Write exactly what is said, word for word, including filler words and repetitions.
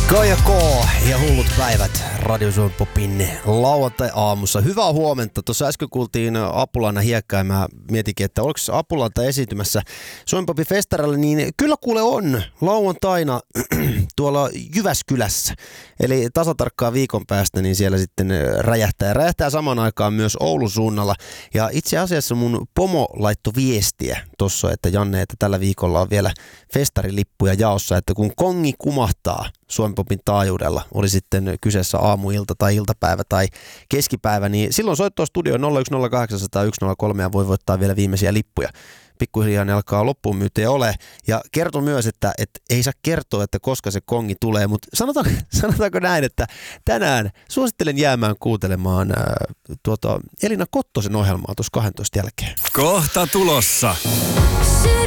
Kaija K. ja hullut päivät Radio Suomi Popin lauantai-aamussa. Hyvää huomenta. Tuossa äsken kuultiin Apulannan Hiekkaa ja mä mietinkin, että oliko Apulanta esiintymässä Suomi Popin festarilla, niin kyllä kuule on lauantaina tuolla Jyväskylässä. Eli tasatarkkaan viikon päästä niin siellä sitten räjähtää. Ja räjähtää samaan aikaan myös Oulun suunnalla. Ja itse asiassa mun pomo laittoi viestiä tuossa, että Janne, että tällä viikolla on vielä festarilippuja jaossa, että kun kongi kumahtaa Suomi Popin taajuudella, oli sitten kyseessä aamuilta tai iltapäivä tai keskipäivä, niin silloin soittaa studioon nolla yksi nolla kahdeksan nolla yksi nolla kolme ja voi voittaa vielä viimeisiä lippuja. Pikkuhiljaa ne alkaa loppuun myyteen ole. Ja kertoi myös, että, että ei saa kertoa, että koska se kongi tulee, mutta sanotaanko, sanotaanko näin, että tänään suosittelen jäämään kuuntelemaan ää, tuota, Elina Kottosen ohjelmaa tuossa kahdentoista jälkeen. Kohta tulossa.